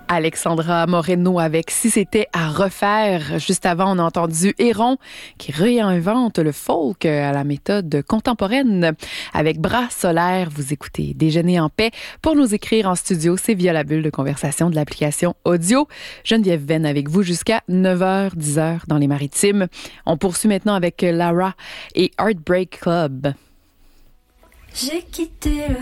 Alexandra Moreno avec Si c'était à refaire. Juste avant, on a entendu Héron qui réinvente le folk à la méthode contemporaine. Avec Bras solaire, vous écoutez Déjeuner en paix. Pour nous écrire en studio, c'est via la bulle de conversation de l'application audio. Geneviève Venn avec vous jusqu'à 9h, 10h dans les Maritimes. On poursuit maintenant avec Lara et Heartbreak Club. J'ai quitté le